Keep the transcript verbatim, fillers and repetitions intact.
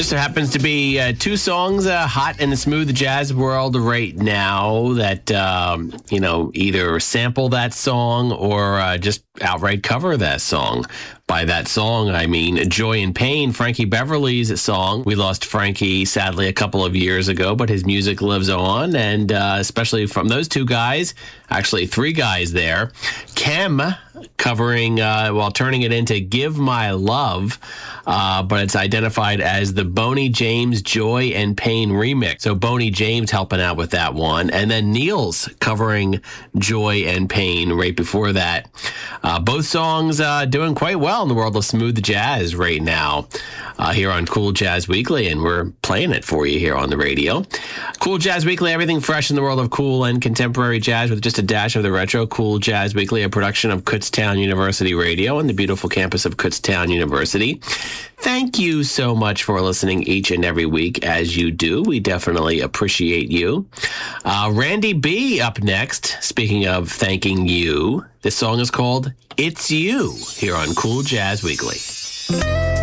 just so happens to be uh, two songs uh, hot in the smooth jazz world right now that, um, you know, either sample that song or uh, just outright cover that song. By that song, I mean Joy and Pain, Frankie Beverly's song. We lost Frankie, sadly, a couple of years ago, but his music lives on, and uh, especially from those two guys, actually three guys there. Kem covering, uh, well, turning it into Give My Love, uh, but it's identified as the Boney James Joy and Pain remix. So Boney James helping out with that one. And then Niels covering Joy and Pain right before that. Uh, both songs uh, doing quite well in the world of smooth jazz right now uh, here on Cool Jazz Weekly, and we're playing it for you here on the radio. Cool Jazz Weekly, everything fresh in the world of cool and contemporary jazz with just a dash of the retro. Cool Jazz Weekly, a production of Kutztown University Radio and the beautiful campus of Kutztown University. Thank you so much for listening each and every week as you do. We definitely appreciate you. Uh, Randy B up next. Speaking of thanking you, this song is called It's You here on Cool Jazz Weekly.